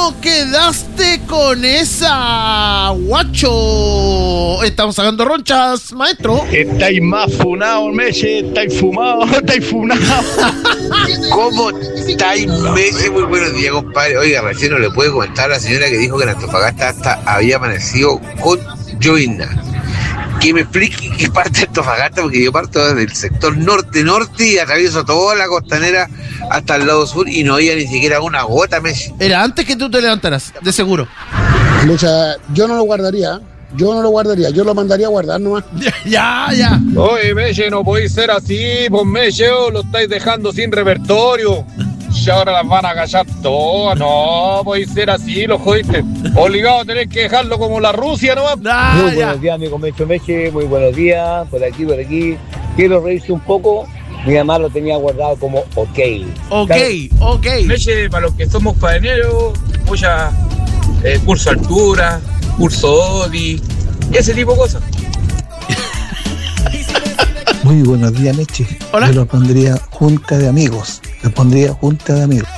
¿Cómo quedaste con esa, guacho? Estamos sacando ronchas, maestro. Estáis más funados, Meche. Estáis fumados, estáis funados. ¿Cómo estáis, Meche? Muy buenos días, compadre. Oiga, recién no le puede comentar a la señora que dijo que en Antofagasta hasta había amanecido con llovizna. Que me explique qué parte de Antofagasta, porque yo parto desde el sector norte y atravieso toda la costanera hasta el lado sur y no había ni siquiera una gota, Messi. Era antes que tú te levantaras, de seguro. Lucha, yo no lo guardaría, yo lo mandaría a guardar nomás. Ya. Oye, Meche, no podéis ser así, pues Meche, lo estáis dejando sin repertorio. Y ahora las van a callar todas, no podéis ser así, lo jodiste. Obligado a tener que dejarlo como la Rusia nomás. Muy buenos días, amigo Meche, muy buenos días, por aquí. Quiero reírse un poco. Mi mamá lo tenía guardado como ok. Meche, para los que somos faeneros, mucha curso altura, curso ODI, ese tipo de cosas. Muy buenos días, Meche. Hola. Yo lo pondría junta de amigos.